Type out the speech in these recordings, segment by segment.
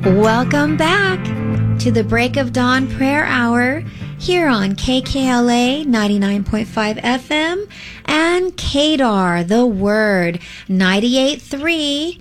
Welcome back to the Break of Dawn Prayer Hour here on KKLA 99.5 FM and KDAR, The Word, 98.3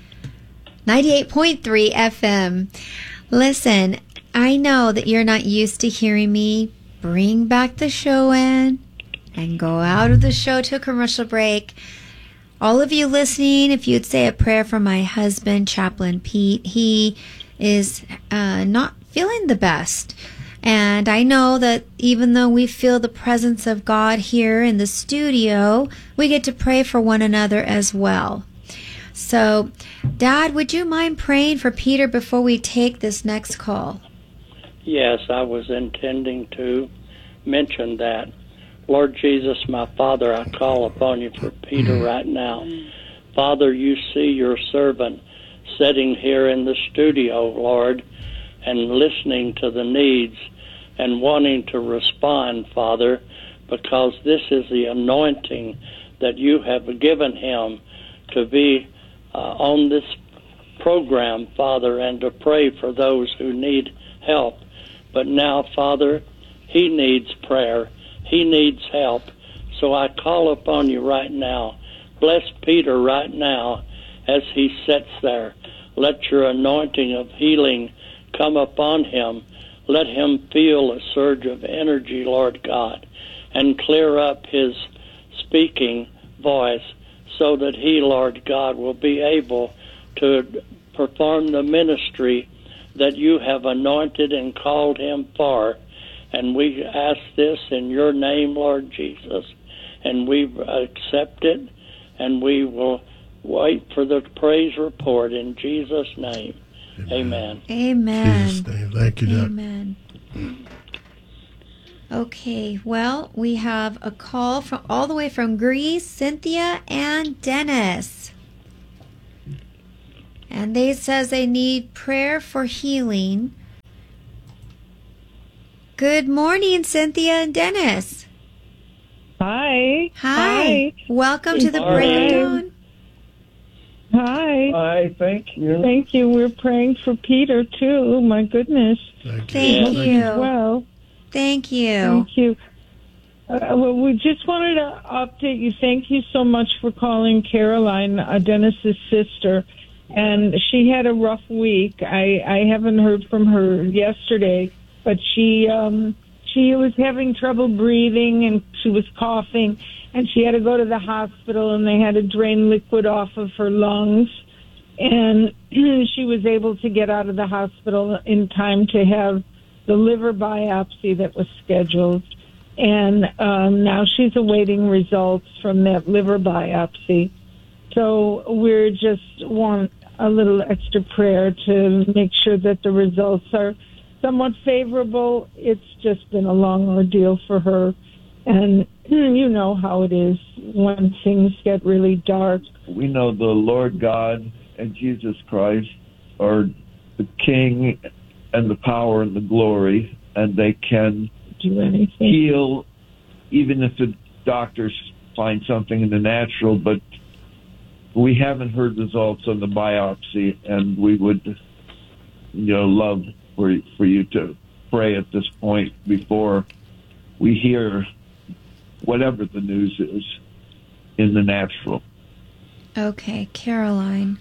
FM. Listen, I know that you're not used to hearing me bring back the show in and go out of the show to a commercial break. All of you listening, if you'd say a prayer for my husband, Chaplain Pete, he is not feeling the best. And I know that even though we feel the presence of God here in the studio, we get to pray for one another as well. So, Dad, would you mind praying for Peter before we take this next call? Yes, I was intending to mention that. Lord Jesus, my Father, I call upon you for Peter right now. Father, you see your servant sitting here in the studio, Lord, and listening to the needs and wanting to respond, Father, because this is the anointing that you have given him to be on this program, Father, and to pray for those who need help. But now, Father, he needs prayer. He needs help. So I call upon you right now. Bless Peter right now as he sits there. Let your anointing of healing come upon him. Let him feel a surge of energy, Lord God, and clear up his speaking voice so that he, Lord God, will be able to perform the ministry that you have anointed and called him for. And we ask this in your name, Lord Jesus, and we accept it, and we will wait for the praise report in Jesus' name. Amen. Amen. Jesus' name. Thank you, Doc. Amen. Okay, well, we have a call from all the way from Greece, Cynthia and Dennis. And they says they need prayer for healing. Good morning, Cynthia and Dennis. Hi. Hi. Welcome to the Break of Dawn. Hi. Hi, thank you. Thank you. We're praying for Peter, too. My goodness. Thank you. Well, thank you. Thank you. Well, we just wanted to update you. Thank you so much for calling Caroline, Dennis's sister. And she had a rough week. I haven't heard from her yesterday, but she was having trouble breathing and she was coughing, and she had to go to the hospital and they had to drain liquid off of her lungs. And she was able to get out of the hospital in time to have the liver biopsy that was scheduled. And now she's awaiting results from that liver biopsy. So we're just want a little extra prayer to make sure that the results are somewhat favorable. It's just been a long ordeal for her. And you know how it is when things get really dark. We know the Lord God and Jesus Christ are the King and the power and the glory, and they can do anything. Heal, even if the doctors find something in the natural. But we haven't heard results on the biopsy, and we would, love for you to pray at this point before we hear whatever the news is in the natural. Okay, Caroline.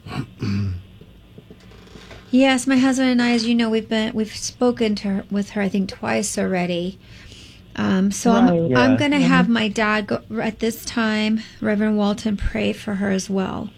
Yes, my husband and I, as you know, we've spoken with her I think twice already. So right, I'm going to have my dad go at this time, Reverend Walton, pray for her as well.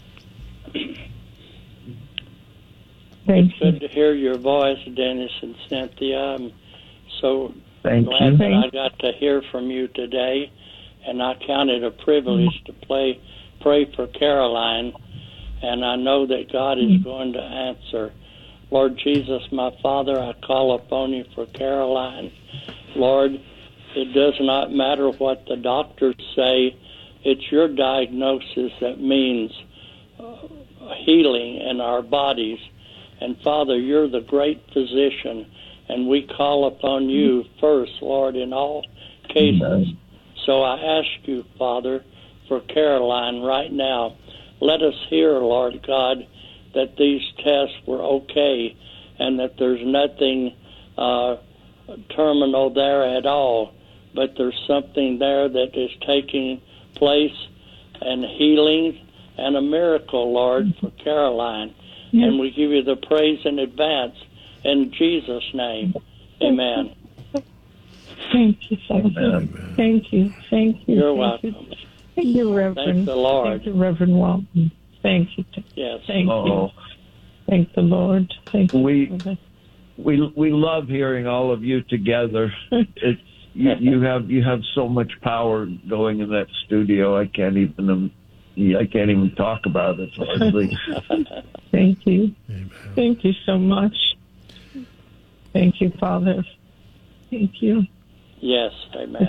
It's good to hear your voice, Dennis and Cynthia. I'm so glad that I got to hear from you today, and I count it a privilege to pray for Caroline, and I know that God is going to answer. Lord Jesus, my Father, I call upon you for Caroline. Lord, it does not matter what the doctors say. It's your diagnosis that means healing in our bodies. And Father, you're the great physician, and we call upon you first, Lord, in all cases. So I ask you, Father, for Caroline right now. Let us hear, Lord God, that these tests were okay, and that there's nothing terminal there at all, but there's something there that is taking place, and healing and a miracle, Lord, for Caroline. Yes. And we give you the praise in advance in Jesus' name. Amen. Thank you, Father. Amen. Thank you. Thank you. You're Thank welcome. You. Thank you, Reverend. Thank the Lord. Thank you, Reverend Walton. Thank you. Yes. Thank Oh, you. Thank the Lord. Thank you. we love hearing all of you together. It's you have so much power going in that studio. I can't even talk about it hardly. Thank you. Amen. Thank you so much. Thank you, Father. Thank you. Yes. Amen.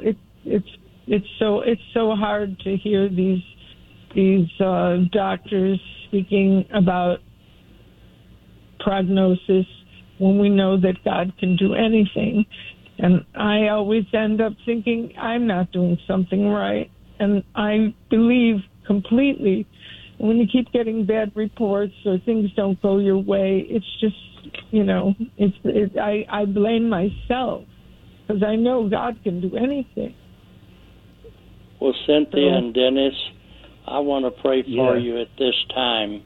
It's so hard to hear these doctors speaking about prognosis when we know that God can do anything. And I always end up thinking I'm not doing something right. And I believe completely when you keep getting bad reports or things don't go your way, it's just, I blame myself because I know God can do anything. Well, Cynthia and Dennis, I want to pray for Yeah. you at this time.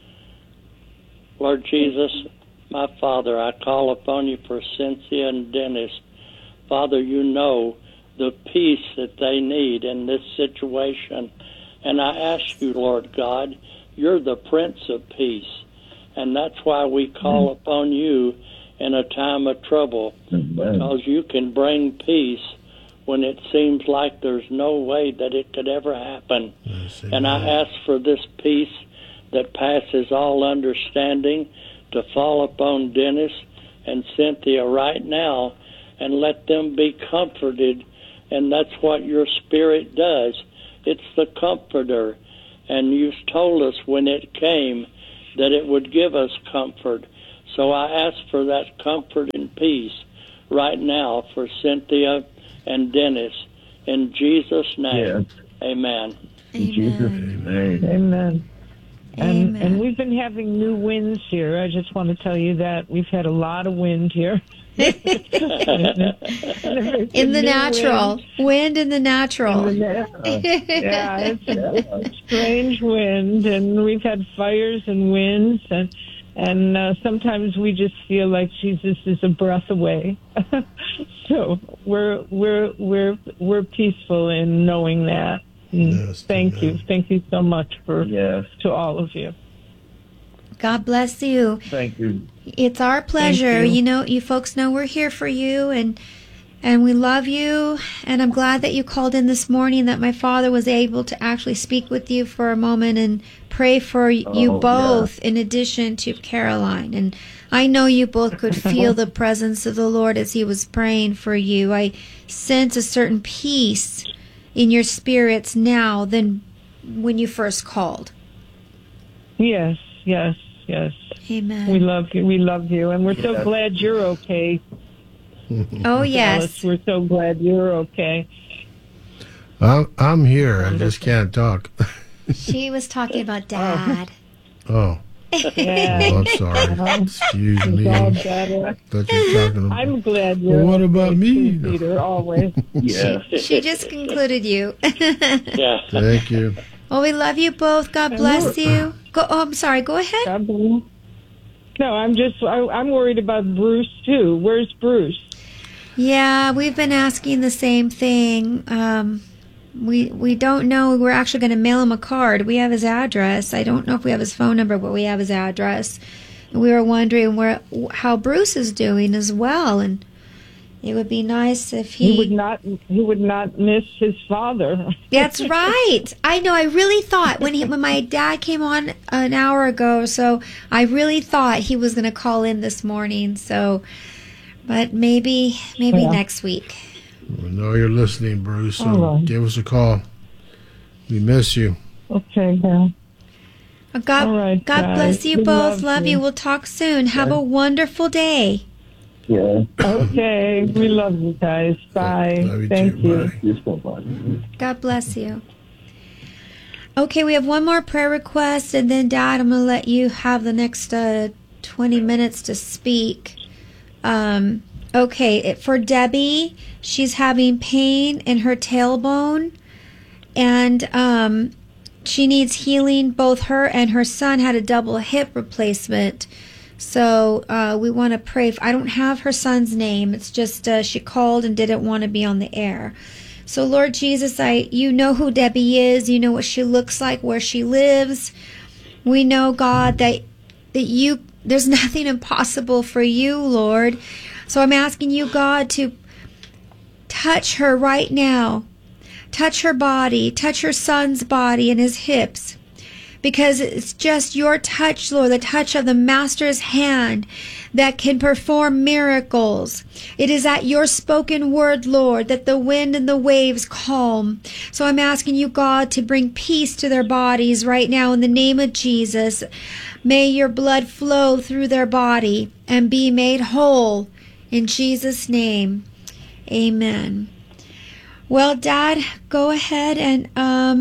Lord Jesus, my Father, I call upon you for Cynthia and Dennis. Father, you know the peace that they need in this situation. And I ask you, Lord God, you're the Prince of Peace. And that's why we call upon you in a time of trouble, because you can bring peace when it seems like there's no way that it could ever happen. Yes, And I ask for this peace that passes all understanding to fall upon Dennis and Cynthia right now, and let them be comforted. And that's what your Spirit does. It's the Comforter. And you told us when it came that it would give us comfort. So I ask for that comfort and peace right now for Cynthia and Dennis. In Jesus' name, amen. In Jesus' name. Amen. Amen. And we've been having new winds here. I just want to tell you that. We've had a lot of wind here. In the natural. Wind in the natural. Yeah, it's a strange wind, and we've had fires and winds, and sometimes we just feel like Jesus is a breath away. So we're peaceful in knowing that. Yes, Thank you so much to all of you. God bless you. Thank you. It's our pleasure. Thank you. You folks know we're here for you, and we love you. And I'm glad that you called in this morning, that my father was able to actually speak with you for a moment and pray for you both, in addition to Caroline. And I know you both could feel the presence of the Lord as he was praying for you. I sense a certain peace in your spirits now than when you first called. Yes. Amen. We love you, and we're so glad you're okay. Oh, yes. Alice, we're so glad you're okay. I'm here. I just can't talk. She was talking about Dad. Oh. Yeah. Oh, I'm sorry. Excuse me. All better. Thought you were talking about. I'm glad you're Well, what about me? Peter, always. Yeah. She just concluded you. Yeah. Thank you. Well, we love you both. God bless you. I'm sorry. Go ahead. God bless. No, I'm worried about Bruce, too. Where's Bruce? Yeah, we've been asking the same thing. We don't know. We're actually going to mail him a card. We have his address. I don't know if we have his phone number, but we have his address. And we were wondering how Bruce is doing as well. And it would be nice if he would not miss his father. That's right. I know. I really thought when my dad came on an hour ago, so I really thought he was going to call in this morning. So, but maybe next week. We know you're listening, Bruce, so All right. give us a call. We miss you. Okay, now. God, All right, God guys. bless you We both. love Love you. you. We'll talk soon. Have a wonderful day. Yeah. Okay, we love you guys. Bye. Love you Thank too. you. Bye. You're so fun. God bless you. Okay, we have one more prayer request, and then Dad, I'm going to let you have the next 20 minutes to speak. Okay, for Debbie, she's having pain in her tailbone, and she needs healing. Both her and her son had a double hip replacement. So we want to pray. I don't have her son's name. It's just she called and didn't want to be on the air. So Lord Jesus, you know who Debbie is. You know what she looks like, where she lives. We know, God, that there's nothing impossible for you, Lord. So I'm asking you, God, to touch her right now. Touch her body. Touch her son's body and his hips. Because it's just your touch, Lord, the touch of the Master's hand that can perform miracles. It is at your spoken word, Lord, that the wind and the waves calm. So I'm asking you, God, to bring peace to their bodies right now in the name of Jesus. May your blood flow through their body and be made whole in Jesus' name. Amen. Well, Dad, go ahead and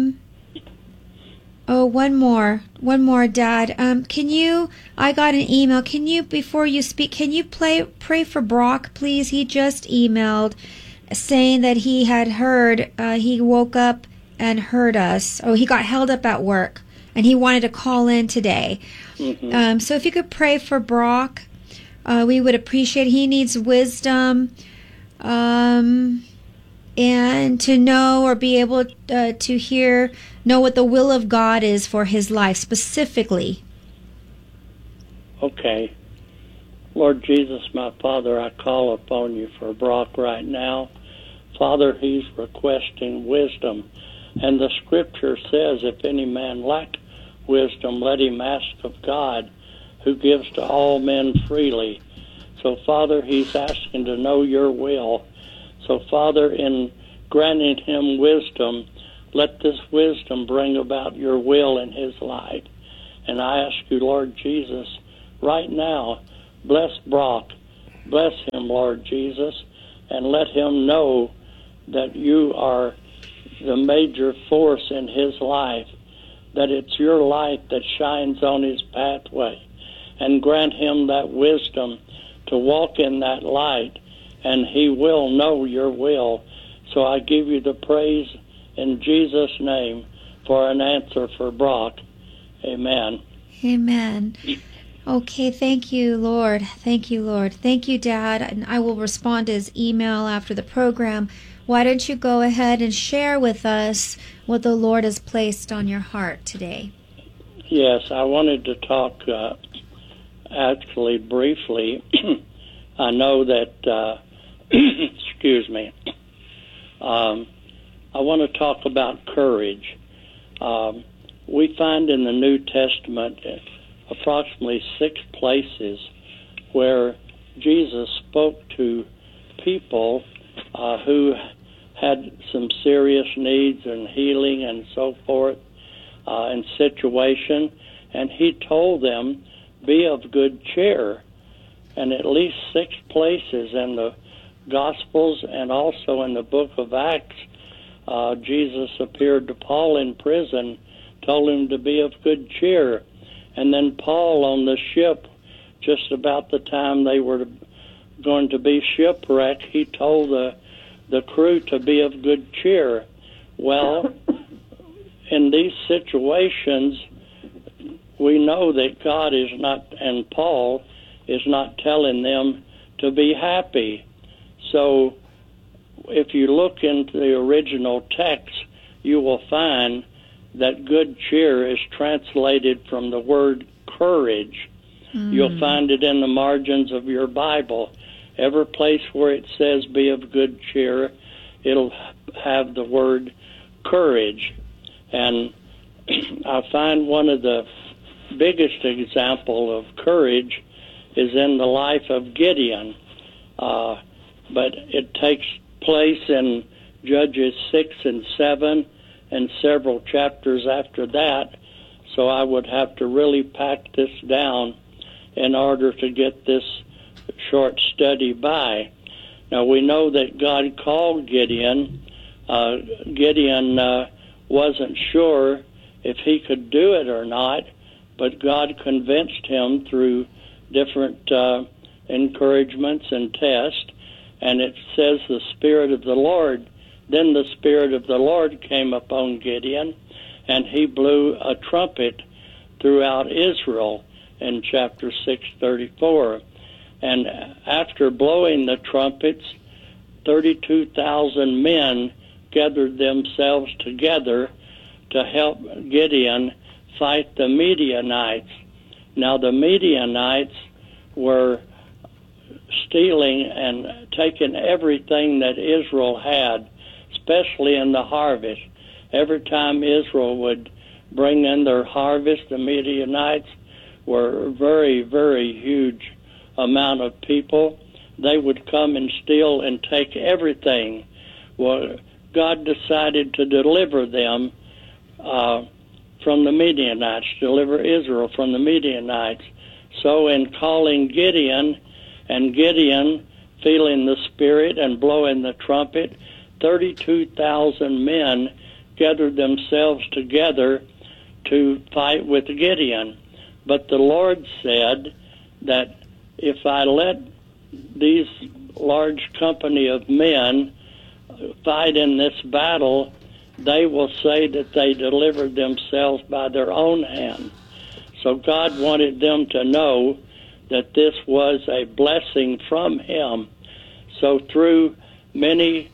one more, Dad. I got an email. Can you, before you speak, can you pray for Brock, please? He just emailed saying that he had heard, he woke up and heard us. Oh, he got held up at work, and he wanted to call in today. Mm-hmm. So if you could pray for Brock, we would appreciate it. He needs wisdom, and to know or be able to know what the will of God is for his life specifically. Okay. Lord Jesus, my Father, I call upon you for Brock right now. Father, he's requesting wisdom. And the scripture says, if any man lack wisdom, let him ask of God, who gives to all men freely. So, Father, he's asking to know your will. So, Father, in granting him wisdom, let this wisdom bring about your will in his life. And I ask you, Lord Jesus, right now, bless Brock. Bless him, Lord Jesus, and let him know that you are the major force in his life, that it's your light that shines on his pathway. And grant him that wisdom to walk in that light, and he will know your will. So I give you the praise in Jesus' name for an answer for Brock. Amen. Amen. Okay, thank you, Lord. Thank you, Lord. Thank you, Dad. And I will respond to his email after the program. Why don't you go ahead and share with us what the Lord has placed on your heart today? Yes, I wanted to talk actually briefly. I know that, excuse me, I want to talk about courage. We find in the New Testament approximately 6 places where Jesus spoke to people who had some serious needs and healing and so forth and situation, and he told them, be of good cheer. And at least 6 places in the Gospels and also in the book of Acts, Jesus appeared to Paul in prison, told him to be of good cheer. And then Paul on the ship, just about the time they were going to be shipwrecked, he told the crew to be of good cheer. Well, in these situations, we know that God is not, and Paul is not telling them to be happy. So if you look into the original text, you will find that good cheer is translated from the word courage. You'll find it in the margins of your Bible. Every place where it says be of good cheer, it'll have the word courage. And I find one of the biggest example of courage is in the life of Gideon. But it takes place in Judges 6 and 7 and several chapters after that. So I would have to really pack this down in order to get this short study by. Now we know that God called Gideon. Gideon wasn't sure if he could do it or not, but God convinced him through different encouragements and tests. And it says the Spirit of the Lord, then the Spirit of the Lord came upon Gideon, and he blew a trumpet throughout Israel in chapter 6:34. And after blowing the trumpets, 32,000 men gathered themselves together to help Gideon fight the Midianites. Now the Midianites were stealing and taking everything that Israel had, especially in the harvest. Every time Israel would bring in their harvest, the Midianites were a very, very huge amount of people. They would come and steal and take everything. Well, God decided to deliver them from the Midianites, deliver Israel from the Midianites. So in calling Gideon, and Gideon feeling the Spirit and blowing the trumpet, 32,000 men gathered themselves together to fight with Gideon. But the Lord said that if I let these large company of men fight in this battle, they will say that they delivered themselves by their own hand. So God wanted them to know that this was a blessing from Him. So through many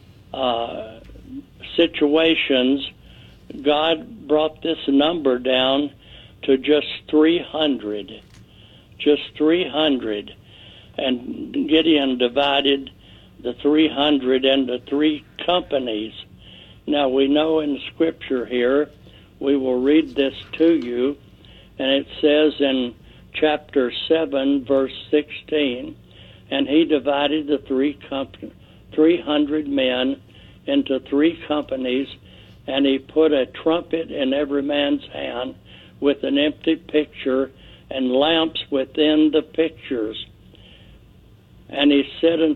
situations, God brought this number down to just 300. Just 300. And Gideon divided the 300 into 3 companies. Now we know in Scripture here, we will read this to you, and it says in chapter 7, verse 16, and he divided the 300 men into 3 companies, and he put a trumpet in every man's hand with an empty pitcher and lamps within the pitchers. And he said